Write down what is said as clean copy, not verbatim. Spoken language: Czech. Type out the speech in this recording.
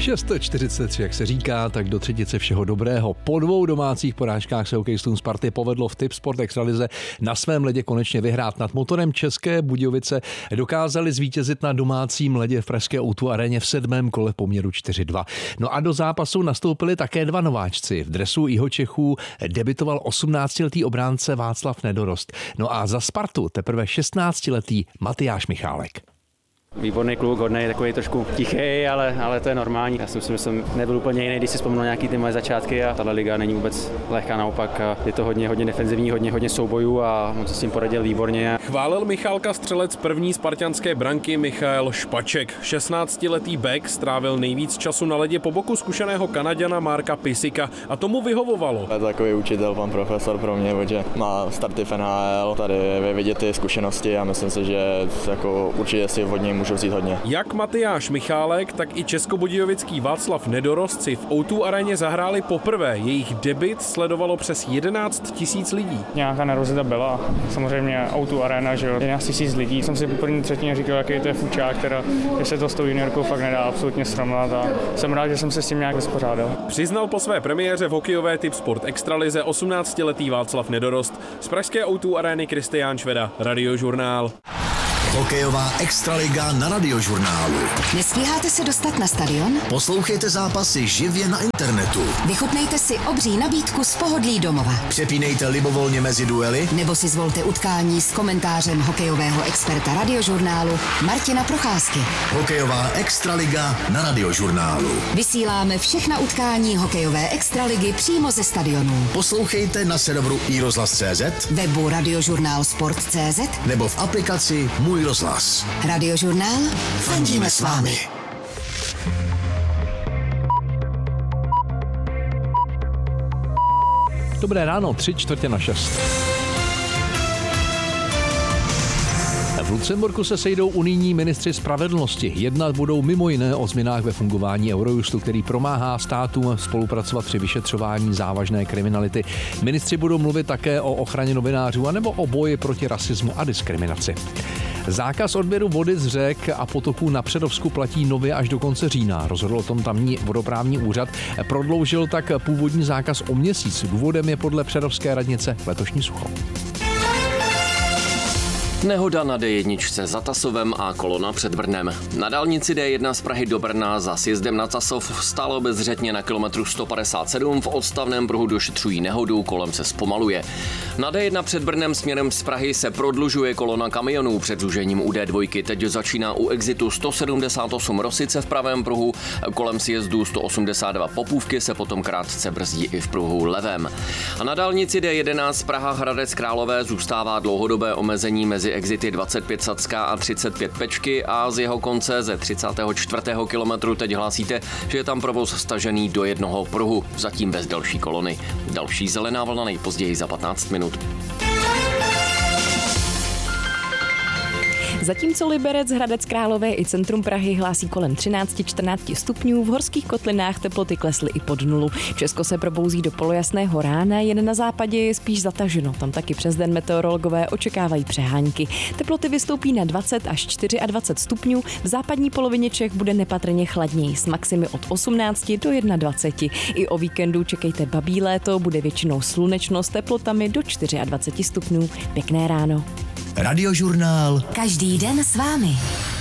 6:43, jak se říká, tak do třetice všeho dobrého. Po 2 domácích porážkách se hokejistům Sparty povedlo v Tipsport Extralize na svém ledě konečně vyhrát nad Motorem. České Budějovice dokázali zvítězit na domácím ledě v pražské O2 aréně v 7. kole v poměru 4-2. No a do zápasu nastoupili také 2 nováčci. V dresu Jihočechů debitoval 18letý obránce Václav Nedorost. No a za Spartu teprve 16letý Matyáš Michálek. Výborný kluk, hodnej, takový trošku tichý, ale to je normální. Já si myslím, že jsem nebyl úplně jiný, když si vzpomínal nějaký ty moje začátky a tahle liga není vůbec lehká, naopak je to hodně defenzivní, hodně soubojů a on se s tím poradil výborně. Chválil Michálka střelec první spartanské branky Michael Špaček. 16letý back strávil nejvíc času na ledě po boku zkušeného Kanaďana Marka Pisika a tomu vyhovovalo. Je takový učitel, pan profesor pro mě, protože má starty v NHL, tady je vidět ty zkušenosti a myslím si, že jako určitě si od něj můžu vzít hodně. Jak Matyáš Michálek, tak i českobudějovický Václav Nedorost si v O2 aréně zahráli poprvé. Jejich debut sledovalo přes 11 000 lidí. Nějaká nervozita byla. Samozřejmě O2 arena, že jo, 11 000 lidí. Jsem si po první třetině říkal, jaký to je fučák, teda, že se to s tou juniorkou fakt nedá absolutně srovnat a jsem rád, že jsem se s tím nějak vyspořádal. Přiznal po své premiéře v hokejové Tipsport Extralize 18letý Václav Nedorost. Z pražské O2 arény Kristián Šveda, Radiožurnál. Hokejová extraliga na Radiožurnálu. Nestíháte se dostat na stadion? Poslouchejte zápasy živě na internetu. Vychutnejte si obří nabídku z pohodlí domova. Přepínejte libovolně mezi duely. Nebo si zvolte utkání s komentářem hokejového experta Radiožurnálu Martina Procházky. Hokejová extraliga na Radiožurnálu. Vysíláme všechna utkání hokejové extraligy přímo ze stadionů. Poslouchejte na serveru iRozhlas.cz, webu Radiožurnál.sport.cz nebo v aplikaci Můj rozhlas. Radiožurnál. Fandíme s vámi. Dobré ráno, 5:45. V Lucemburku se sejdou unijní ministři spravedlnosti. Jednat budou mimo jiné o změnách ve fungování Eurojustu, který pomáhá státům spolupracovat při vyšetřování závažné kriminality. Ministři budou mluvit také o ochraně novinářů anebo o boji proti rasismu a diskriminaci. Zákaz odběru vody z řek a potoků na Přerovsku platí nově až do konce října. Rozhodl o tom tamní vodoprávní úřad. Prodloužil tak původní zákaz o měsíc. Důvodem je podle přerovské radnice letošní sucho. Nehoda na D1 za Tasovem a kolona před Brnem. Na dálnici D1 z Prahy do Brna za sjezdem na Tasov stálo bezřetně na kilometru 157, v odstavném pruhu došetřují nehodu, kolem se zpomaluje. Na D1 před Brnem směrem z Prahy se prodlužuje kolona kamionů před zúžením u D2. Teď začíná u exitu 178 Rosice v pravém pruhu, kolem sjezdu 182 Popůvky se potom krátce brzdí i v pruhu levém. A na dálnici D11 Praha Hradec Králové zůstává dlouhodobé omezení mezi exity 25 Sacká a 35 Pečky a z jeho konce ze 34. kilometru teď hlásíte, že je tam provoz stažený do jednoho pruhu, zatím bez další kolony. Další zelená vlna nejpozději za 15 minut. Zatímco Liberec, Hradec Králové i centrum Prahy hlásí kolem 13-14 stupňů, v horských kotlinách teploty klesly i pod nulu. Česko se probouzí do polojasného rána, jen na západě je spíš zataženo. Tam taky přes den meteorologové očekávají přehánky. Teploty vystoupí na 20 až 24 stupňů, v západní polovině Čech bude nepatrně chladněji, s maximy od 18 do 21. I o víkendu čekejte babí léto, bude většinou slunečno s teplotami do 24 stupňů. Pěkné ráno. Radiožurnál. Každý den s vámi.